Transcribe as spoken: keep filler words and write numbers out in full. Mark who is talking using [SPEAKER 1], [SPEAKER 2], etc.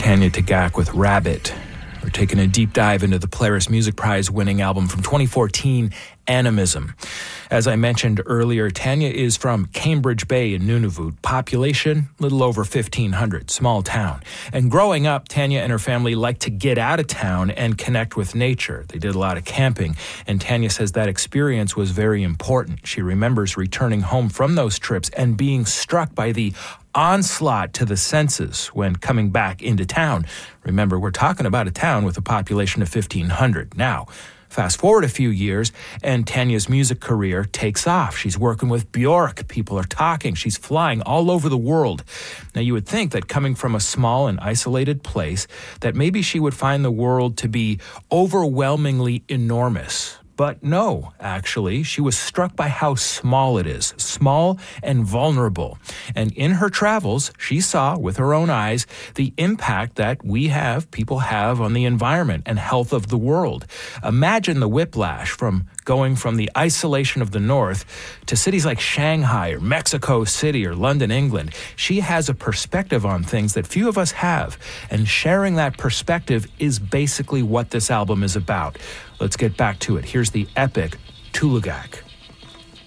[SPEAKER 1] Tanya Tagaq with Rabbit. We're taking a deep dive into the Polaris Music Prize winning album from twenty fourteen, Animism. As I mentioned earlier, Tanya is from Cambridge Bay in Nunavut. Population, little over fifteen hundred, small town. And growing up, Tanya and her family liked to get out of town and connect with nature. They did a lot of camping, and Tanya says that experience was very important. She remembers returning home from those trips and being struck by the onslaught to the senses when coming back into town. Remember, we're talking about a town with a population of fifteen hundred. Now, fast forward a few years, and Tanya's music career takes off. She's working with Bjork. People are talking. She's flying all over the world. Now, you would think that coming from a small and isolated place, that maybe she would find the world to be overwhelmingly enormous. But no, actually, she was struck by how small it is, small and vulnerable. And in her travels, she saw with her own eyes the impact that we have, people have on the environment and health of the world. Imagine the whiplash from going from the isolation of the North to cities like Shanghai or Mexico City or London, England. She has a perspective on things that few of us have, and sharing that perspective is basically what this album is about. Let's get back to it. Here's the epic Tulugak.